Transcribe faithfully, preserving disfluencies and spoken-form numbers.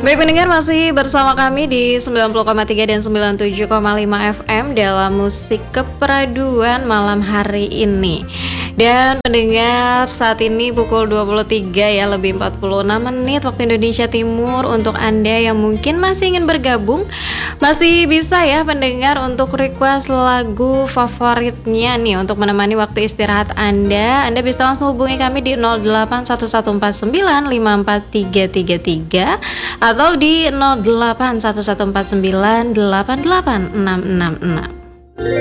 Baik pendengar, masih bersama kami di sembilan puluh koma tiga dan sembilan puluh tujuh koma lima F M dalam Musik Keperaduan malam hari ini. Dan pendengar, saat ini pukul dua puluh tiga ya, lebih empat puluh enam menit waktu Indonesia Timur. Untuk Anda yang mungkin masih ingin bergabung, masih bisa ya pendengar untuk request lagu favoritnya nih untuk menemani waktu istirahat Anda. Anda bisa langsung hubungi kami di nol delapan satu satu empat sembilan lima empat tiga tiga tiga atau di nol delapan satu satu empat sembilan delapan delapan enam enam enam.